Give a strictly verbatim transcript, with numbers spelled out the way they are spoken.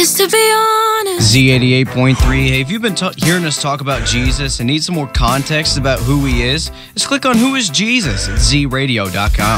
Just to be honest. Z eighty-eight point three. Hey, if you've been ta- hearing us talk about Jesus and need some more context about who he is, just click on Who is Jesus at z radio dot com.